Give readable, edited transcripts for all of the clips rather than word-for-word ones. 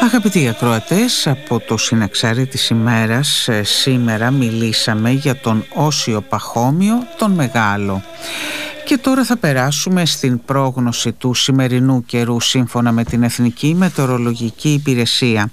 Αγαπητοί ακροατές, από το Συναξάρι της ημέρας σήμερα μιλήσαμε για τον Όσιο Παχώμιο τον Μεγάλο. Και τώρα θα περάσουμε στην πρόγνωση του σημερινού καιρού σύμφωνα με την Εθνική Μετεωρολογική Υπηρεσία.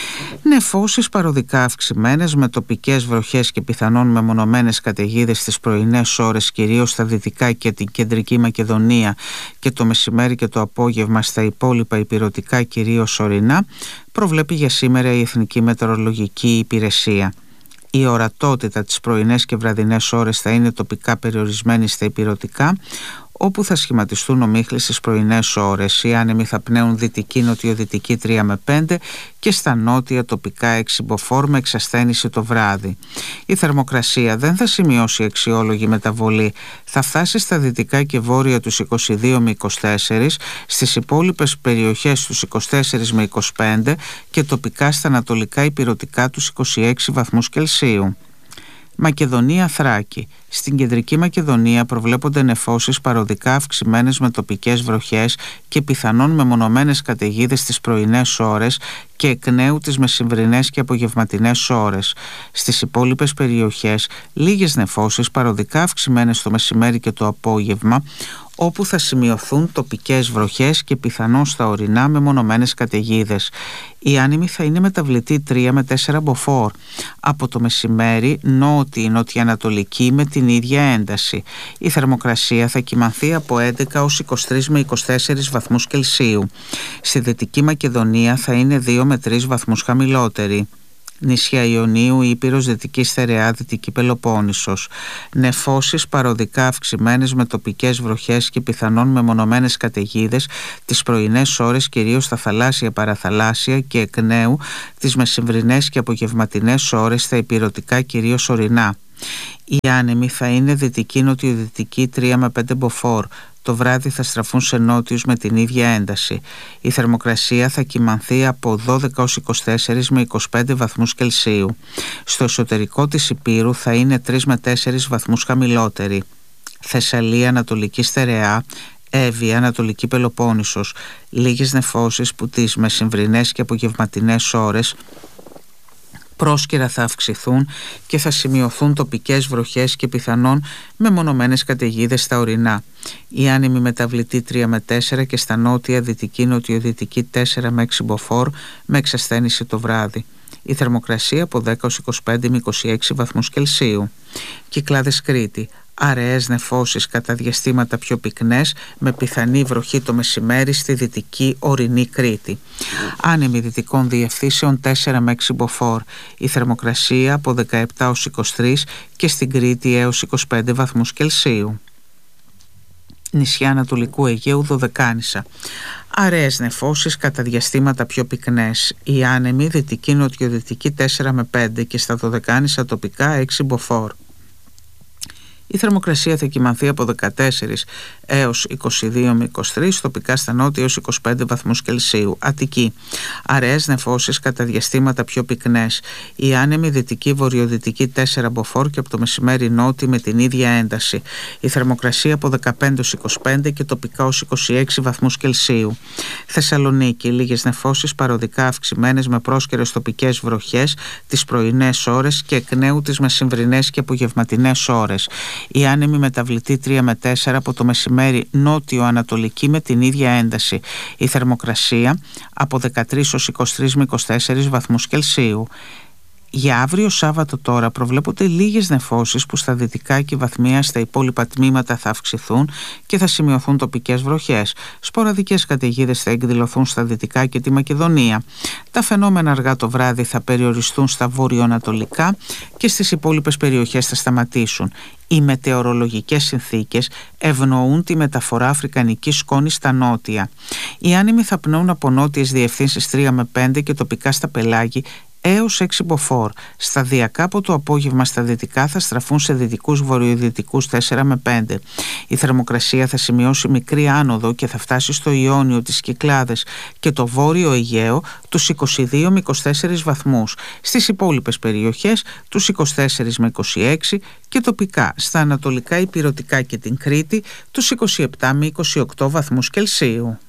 Νεφώσεις παροδικά αυξημένες με τοπικές βροχές και πιθανόν μεμονωμένες καταιγίδες στις πρωινές ώρες, κυρίως στα δυτικά και την κεντρική Μακεδονία, και το μεσημέρι και το απόγευμα στα υπόλοιπα ηπειρωτικά, κυρίως ορεινά, προβλέπει για σήμερα η Εθνική Μετεωρολογική Υπηρεσία. Η ορατότητα τις πρωινές και βραδινές ώρες θα είναι τοπικά περιορισμένη στα ηπειρωτικά, όπου θα σχηματιστούν ομίχλες στις πρωινές ώρες. Οι άνεμοι θα πνέουν δυτική-νοτιοδυτική 3 με 5 και στα νότια τοπικά 6 μποφόρ με εξασθένηση το βράδυ. Η θερμοκρασία δεν θα σημειώσει αξιόλογη μεταβολή. Θα φτάσει στα δυτικά και βόρεια τους 22 με 24, στις υπόλοιπες περιοχές τους 24 με 25 και τοπικά στα ανατολικά ηπειρωτικά τους 26 βαθμούς Κελσίου. Μακεδονία Θράκη. Στην κεντρική Μακεδονία προβλέπονται νεφώσεις παροδικά αυξημένες με τοπικές βροχές και πιθανόν μεμονωμένες καταιγίδες στις πρωινές ώρες και εκ νέου τις μεσημβρινές και απογευματινές ώρες. Στις υπόλοιπες περιοχές λίγες νεφώσεις παροδικά αυξημένες το μεσημέρι και το απόγευμα, όπου θα σημειωθούν τοπικές βροχές και πιθανόν στα ορεινά μεμονωμένες καταιγίδες. Η άνεμη θα είναι μεταβλητή 3 με 4 μποφόρ. Από το μεσημέρι νότια-ανατολική με την ίδια ένταση. Η θερμοκρασία θα κυμανθεί από 11 ως 23 με 24 βαθμούς Κελσίου. Στη Δυτική Μακεδονία θα είναι 2 με 3 βαθμούς χαμηλότερη. Νησιά Ιωνίου, Ήπειρος, Δυτική Στερεά, Δυτική Πελοπόννησος. Νεφώσεις παροδικά αυξημένες με τοπικές βροχές και πιθανόν μεμονωμένες καταιγίδες τις πρωινές ώρες, κυρίως στα θαλάσσια, παραθαλάσσια και εκ νέου τις μεσημβρινές και απογευματινές ώρες στα ηπειρωτικά, κυρίως ορεινά. Οι άνεμοι θα είναι δυτική-νοτιοδυτική 3 με 5 μποφόρ. Το βράδυ θα στραφούν σε νότιους με την ίδια ένταση. Η θερμοκρασία θα κυμανθεί από 12 ως 24 με 25 βαθμούς Κελσίου. Στο εσωτερικό της Ηπείρου θα είναι 3 με 4 βαθμούς χαμηλότερη. Θεσσαλία, Ανατολική Στερεά, Εύβοια, Ανατολική Πελοπόννησος. Λίγες νεφώσεις που τις μεσημβρινές και απογευματινές ώρες πρόσκαιρα θα αυξηθούν και θα σημειωθούν τοπικές βροχές και πιθανόν μεμονωμένες καταιγίδες στα ορεινά. Η άνεμη μεταβλητή 3 με 4 και στα νότια δυτική-νοτιοδυτική 4 με 6 μποφόρ με εξασθένηση το βράδυ. Η θερμοκρασία από 10 ως 25 με 26 βαθμούς Κελσίου. Κυκλάδες Κρήτη. Αραιές νεφώσεις κατά διαστήματα πιο πυκνές με πιθανή βροχή το μεσημέρι στη δυτική ορεινή Κρήτη. Άνεμοι δυτικών διευθύνσεων 4 με 6 μποφόρ. Η θερμοκρασία από 17 ως 23 και στην Κρήτη έως 25 βαθμούς Κελσίου. Νησιά Ανατολικού Αιγαίου, Δωδεκάνησα. Αραιές νεφώσεις κατά διαστήματα πιο πυκνές. Οι άνεμοι δυτική-νοτιοδυτική 4 με 5 και στα Δωδεκάνησα τοπικά 6 μποφόρ. Η θερμοκρασία θα κυμανθεί από 14 έως 22 με 23, τοπικά στα νότια έως 25 βαθμούς Κελσίου. Αττική. Αραιές νεφώσεις κατά διαστήματα πιο πυκνές. Η άνεμη δυτική-βορειοδυτική 4 μποφόρ και από το μεσημέρι νότια με την ίδια ένταση. Η θερμοκρασία από 15 ως 25 και τοπικά ως 26 βαθμούς Κελσίου. Θεσσαλονίκη. Λίγες νεφώσεις παροδικά αυξημένες με πρόσκαιρες τοπικές βροχές τις πρωινές ώρες και εκ νέου τις μεσημβρινές και απογευματινές ώρες. Η άνεμη μεταβλητή 3 με 4 από το μεσημέρι νότιο-ανατολική με την ίδια ένταση. Η θερμοκρασία από 13 ως 23 με 24 βαθμούς Κελσίου. Για αύριο Σάββατο τώρα προβλέπονται λίγες νεφώσεις που στα δυτικά και βαθμία στα υπόλοιπα τμήματα θα αυξηθούν και θα σημειωθούν τοπικές βροχές. Σποραδικές καταιγίδες θα εκδηλωθούν στα δυτικά και τη Μακεδονία. Τα φαινόμενα αργά το βράδυ θα περιοριστούν στα βορειοανατολικά και στις υπόλοιπες περιοχές θα σταματήσουν. Οι μετεωρολογικές συνθήκες ευνοούν τη μεταφορά αφρικανικής σκόνης στα νότια. Οι άνεμοι θα πνέουν από νότιες διευθύνσεις 3 με 5 και τοπικά στα πελάγη έως 6 μποφόρ. Σταδιακά από το απόγευμα στα δυτικά θα στραφούν σε δυτικούς βορειοδυτικούς 4 με 5. Η θερμοκρασία θα σημειώσει μικρή άνοδο και θα φτάσει στο Ιόνιο, τις Κυκλάδες και το Βόρειο Αιγαίο τους 22 με 24 βαθμούς. Στις υπόλοιπες περιοχές τους 24 με 26 και τοπικά στα ανατολικά ηπειρωτικά και την Κρήτη τους 27 με 28 βαθμούς Κελσίου.